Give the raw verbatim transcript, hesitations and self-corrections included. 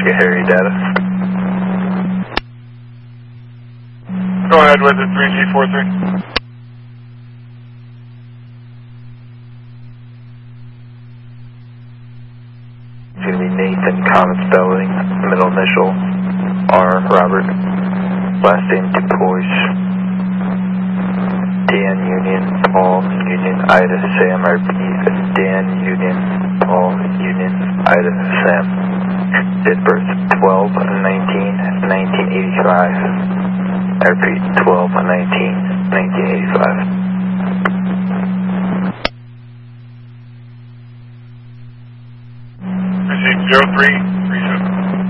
Oscar Harry data. Go ahead with the three G four three. It's going to be Nathan, common spelling, middle initial, R, Robert, last name DuPois, Dan Union, Paul Union, Ida, Sam, R P, Dan Union, Paul Union, Ida, Sam. Date birth twelve nineteen nineteen eighty-five. I repeat, twelve nineteen nineteen eighty-five. Receive zero three.